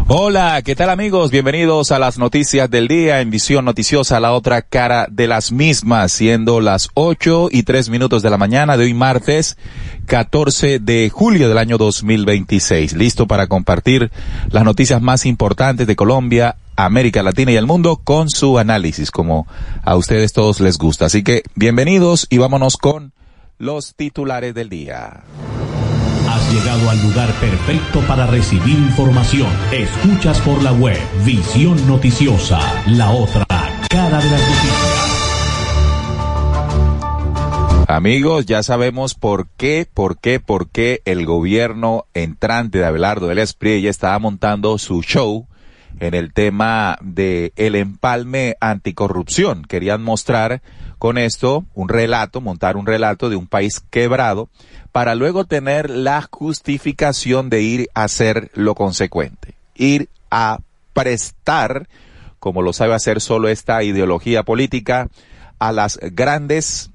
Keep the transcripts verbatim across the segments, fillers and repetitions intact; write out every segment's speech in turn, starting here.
Hola, ¿qué tal amigos? Bienvenidos a las noticias del día en Visión Noticiosa, la otra cara de las mismas, siendo las ocho y tres minutos de la mañana de hoy martes catorce de julio del año dos mil veintiséis. Listo para compartir las noticias más importantes de Colombia, América Latina y el mundo con su análisis, como a ustedes todos les gusta. Así que bienvenidos y vámonos con los titulares del día. Has llegado al lugar perfecto para recibir información. Escuchas por la web Visión Noticiosa, la otra cara de las noticias. Amigos, ya sabemos por qué, por qué, por qué el gobierno entrante de Abelardo del Espriella estaba montando su show en el tema de el empalme anticorrupción. Querían mostrar con esto un relato, montar un relato de un país quebrado, para luego tener la justificación de ir a hacer lo consecuente, ir a prestar, como lo sabe hacer solo esta ideología política, a las grandes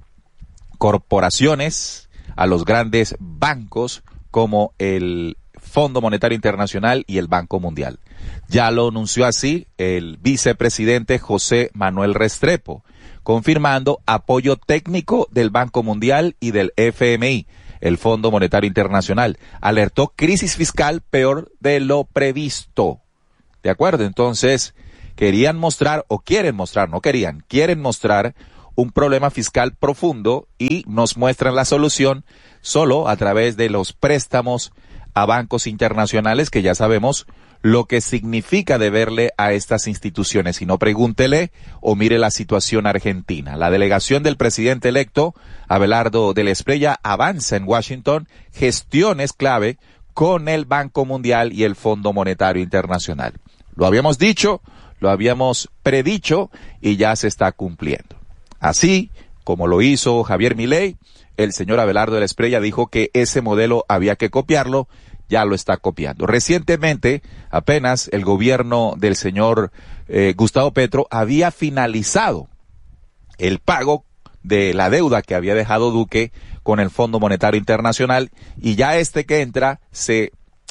corporaciones, a los grandes bancos como el Fondo Monetario Internacional y el Banco Mundial. Ya lo anunció así el vicepresidente José Manuel Restrepo, confirmando apoyo técnico del Banco Mundial y del F M I, el Fondo Monetario Internacional. Alertó crisis fiscal peor de lo previsto. ¿De acuerdo? Entonces, querían mostrar, o quieren mostrar, no querían, quieren mostrar un problema fiscal profundo y nos muestran la solución solo a través de los préstamos a bancos internacionales, que ya sabemos lo que significa deberle a estas instituciones. Si no, pregúntele o mire la situación argentina. La delegación del presidente electo, Abelardo del Espriella, avanza en Washington gestiones clave con el Banco Mundial y el Fondo Monetario Internacional. Lo habíamos dicho, lo habíamos predicho y ya se está cumpliendo. Así como lo hizo Javier Milei, el señor Abelardo del Espriella dijo que ese modelo había que copiarlo, ya lo está copiando. Recientemente, apenas el gobierno del señor eh, Gustavo Petro había finalizado el pago de la deuda que había dejado Duque con el Fondo Monetario Internacional, y ya este que entra se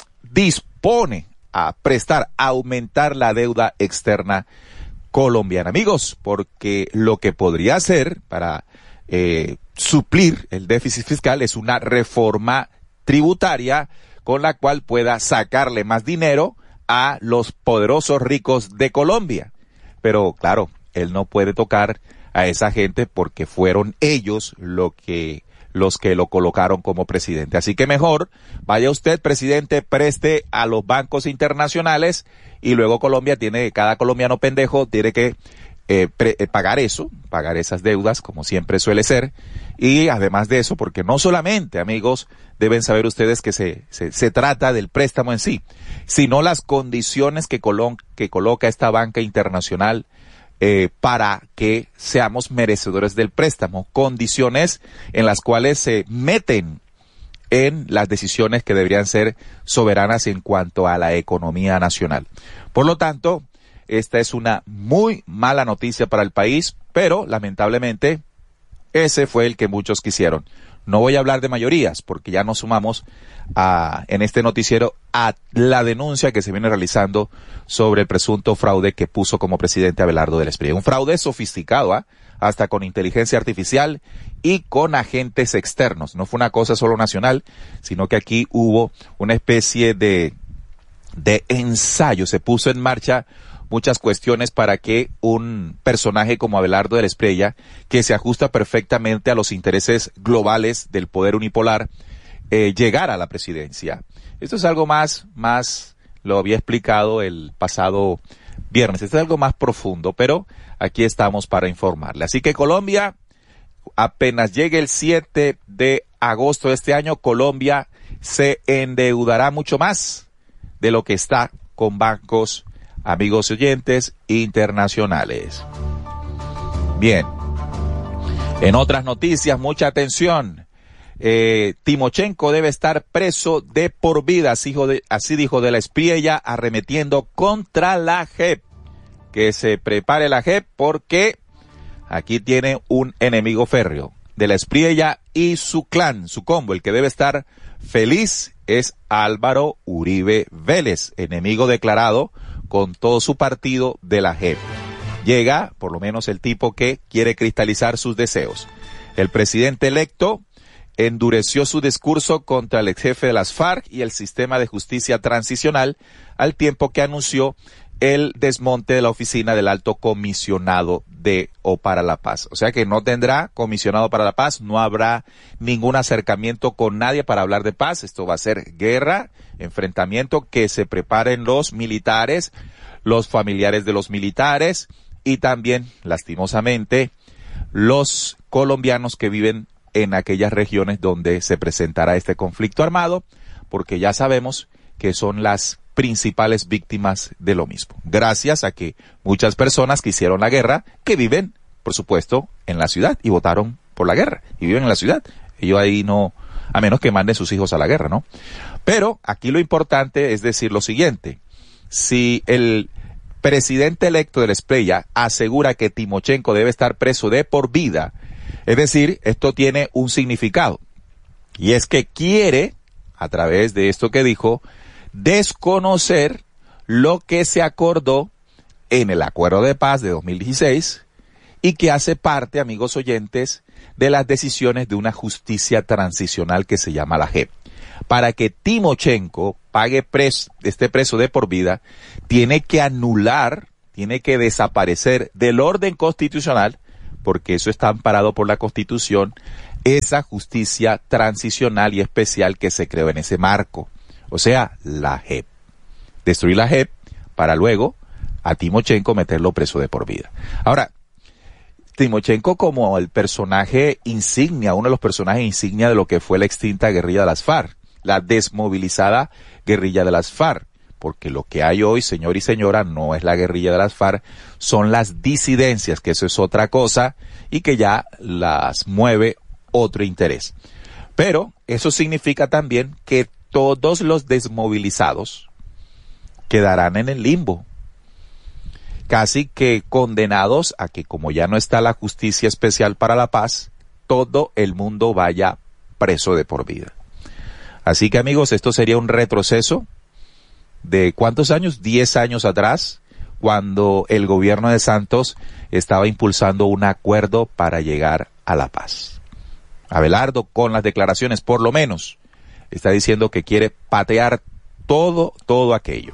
dispone a prestar, a aumentar la deuda externa colombiana. Amigos, porque lo que podría hacer para eh, suplir el déficit fiscal es una reforma tributaria con la cual pueda sacarle más dinero a los poderosos ricos de Colombia. Pero claro, él no puede tocar a esa gente porque fueron ellos lo que, los que lo colocaron como presidente. Así que mejor, vaya usted, presidente, preste a los bancos internacionales y luego Colombia tiene, cada colombiano pendejo tiene que eh, pre, eh, pagar eso, pagar esas deudas como siempre suele ser. Y además de eso, porque no solamente, amigos, deben saber ustedes que se, se, se trata del préstamo en sí, sino las condiciones que, colo que coloca esta banca internacional eh, para que seamos merecedores del préstamo. Condiciones en las cuales se meten en las decisiones que deberían ser soberanas en cuanto a la economía nacional. Por lo tanto, esta es una muy mala noticia para el país, pero lamentablemente ese fue el que muchos quisieron. No voy a hablar de mayorías porque ya nos sumamos a, en este noticiero a la denuncia que se viene realizando sobre el presunto fraude que puso como presidente Abelardo del Espriella. Un fraude sofisticado, ¿ah? Hasta con inteligencia artificial y con agentes externos. No fue una cosa solo nacional, sino que aquí hubo una especie de, de ensayo. Se puso en marcha muchas cuestiones para que un personaje como Abelardo del Espriella, que se ajusta perfectamente a los intereses globales del poder unipolar, eh, llegara a la presidencia. Esto es algo más, más, lo había explicado el pasado viernes, esto es algo más profundo, pero aquí estamos para informarle. Así que Colombia, apenas llegue el siete de agosto de este año, Colombia se endeudará mucho más de lo que está con bancos, amigos oyentes, internacionales. Bien. En otras noticias, mucha atención. Eh, Timochenko debe estar preso de por vida, así dijo, de, así dijo del Espriella, arremetiendo contra la J E P. Que se prepare la J E P porque aquí tiene un enemigo férreo. De la Espriella y su clan, su combo, el que debe estar feliz es Álvaro Uribe Vélez, enemigo declarado con todo su partido de la J E P. Llega, por lo menos, el tipo que quiere cristalizar sus deseos. El presidente electo endureció su discurso contra el ex jefe de las FARC y el sistema de justicia transicional, al tiempo que anunció el desmonte de la oficina del alto comisionado de o para la paz. O sea que no tendrá comisionado para la paz, no habrá ningún acercamiento con nadie para hablar de paz. Esto va a ser guerra, enfrentamiento, que se preparen los militares, los familiares de los militares y también, lastimosamente, los colombianos que viven en aquellas regiones donde se presentará este conflicto armado, porque ya sabemos que son las principales víctimas de lo mismo. Gracias a que muchas personas que hicieron la guerra, que viven, por supuesto, en la ciudad y votaron por la guerra y viven en la ciudad. Ellos ahí no, a menos que manden sus hijos a la guerra, ¿no? Pero aquí lo importante es decir lo siguiente. Si el presidente electo del Espriella asegura que Timochenko debe estar preso de por vida, es decir, esto tiene un significado. Y es que quiere, a través de esto que dijo, desconocer lo que se acordó en el acuerdo de paz de dos mil dieciséis y que hace parte, amigos oyentes, de las decisiones de una justicia transicional que se llama la J E P. Para que Timochenko pague preso, esté preso de por vida, tiene que anular, tiene que desaparecer del orden constitucional, porque eso está amparado por la Constitución, esa justicia transicional y especial que se creó en ese marco. O sea, la J E P. Destruir la J E P para luego a Timochenko meterlo preso de por vida. Ahora, Timochenko como el personaje insignia, uno de los personajes insignia de lo que fue la extinta guerrilla de las FARC, la desmovilizada guerrilla de las FARC, porque lo que hay hoy, señor y señora, no es la guerrilla de las FARC, son las disidencias, que eso es otra cosa y que ya las mueve otro interés. Pero eso significa también que todos los desmovilizados quedarán en el limbo, casi que condenados a que, como ya no está la justicia especial para la paz, todo el mundo vaya preso de por vida. Así que, amigos, esto sería un retroceso de ¿cuántos años? Diez años atrás, cuando el gobierno de Santos estaba impulsando un acuerdo para llegar a la paz. Abelardo, con las declaraciones, por lo menos, está diciendo que quiere patear todo, todo aquello.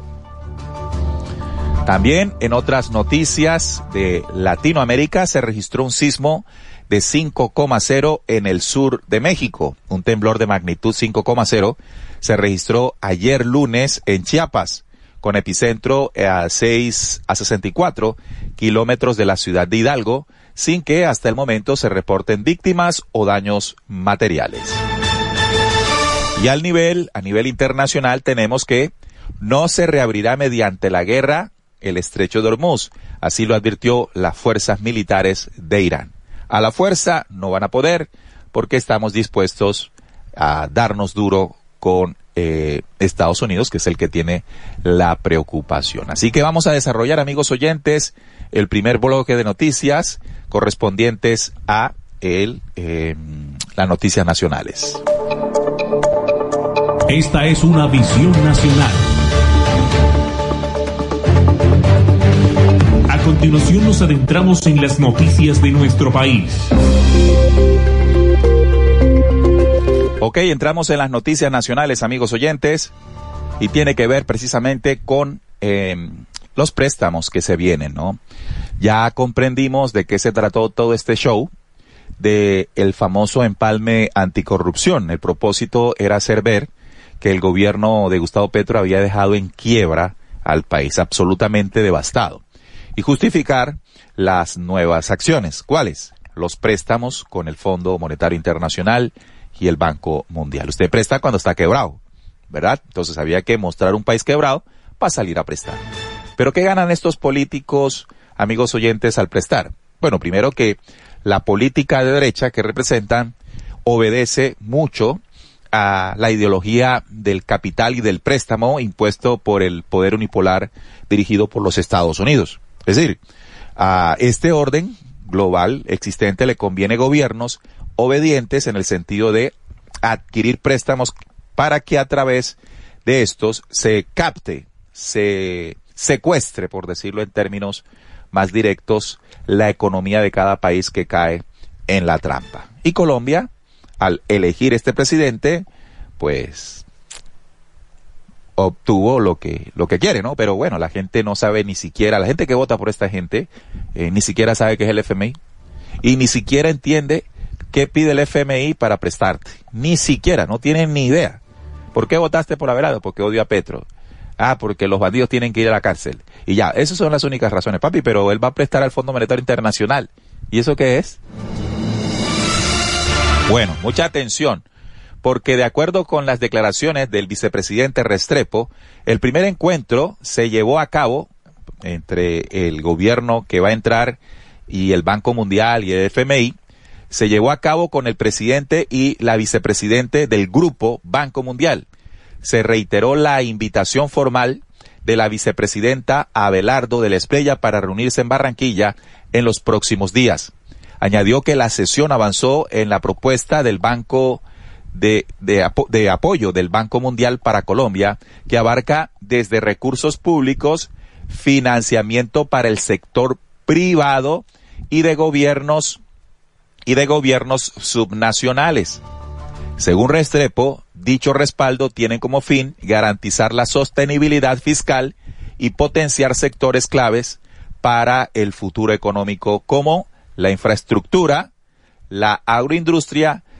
También en otras noticias de Latinoamérica se registró un sismo de cinco coma cero en el sur de México. Un temblor de magnitud cinco coma cero se registró ayer lunes en Chiapas, con epicentro a seis a sesenta y cuatro kilómetros de la ciudad de Hidalgo, sin que hasta el momento se reporten víctimas o daños materiales. Y al nivel, a nivel internacional, tenemos que no se reabrirá mediante la guerra el estrecho de Hormuz. Así lo advirtió las fuerzas militares de Irán. A la fuerza no van a poder porque estamos dispuestos a darnos duro con eh, Estados Unidos, que es el que tiene la preocupación. Así que vamos a desarrollar, amigos oyentes, el primer bloque de noticias correspondientes a el, eh, las noticias nacionales. Esta es una visión nacional. A continuación nos adentramos en las noticias de nuestro país. Ok, entramos en las noticias nacionales, amigos oyentes, y tiene que ver precisamente con eh, los préstamos que se vienen, ¿no? Ya comprendimos de qué se trató todo este show, de el famoso empalme anticorrupción. El propósito era hacer ver que el gobierno de Gustavo Petro había dejado en quiebra al país, absolutamente devastado, y justificar las nuevas acciones. ¿Cuáles? Los préstamos con el Fondo Monetario Internacional y el Banco Mundial. Usted presta cuando está quebrado, ¿verdad? Entonces había que mostrar un país quebrado para salir a prestar. ¿Pero qué ganan estos políticos, amigos oyentes, al prestar? Bueno, primero que la política de derecha que representan obedece mucho a la ideología del capital y del préstamo impuesto por el poder unipolar dirigido por los Estados Unidos. Es decir, a este orden global existente le conviene gobiernos obedientes en el sentido de adquirir préstamos para que a través de estos se capte, se secuestre, por decirlo en términos más directos, la economía de cada país que cae en la trampa. Y Colombia, al elegir este presidente, pues obtuvo lo que lo que quiere, ¿no? Pero bueno, la gente no sabe ni siquiera, la gente que vota por esta gente, eh, ni siquiera sabe qué es el F M I y ni siquiera entiende qué pide el F M I para prestarte. Ni siquiera, no tienen ni idea. ¿Por qué votaste por Abelardo? Porque odio a Petro. Ah, porque los bandidos tienen que ir a la cárcel. Y ya, esas son las únicas razones, papi, pero él va a prestar al Fondo Monetario Internacional. ¿Y eso qué es? Bueno, mucha atención, porque de acuerdo con las declaraciones del vicepresidente Restrepo, el primer encuentro se llevó a cabo entre el gobierno que va a entrar y el Banco Mundial y el F M I, se llevó a cabo con el presidente y la vicepresidente del grupo Banco Mundial. Se reiteró la invitación formal de la vicepresidenta Abelardo de la Espriella para reunirse en Barranquilla en los próximos días. Añadió que la sesión avanzó en la propuesta del Banco de, de, apo de apoyo del Banco Mundial para Colombia, que abarca desde recursos públicos, financiamiento para el sector privado y de gobiernos y de gobiernos subnacionales. Según Restrepo, dicho respaldo tiene como fin garantizar la sostenibilidad fiscal y potenciar sectores claves para el futuro económico como la infraestructura, la agroindustria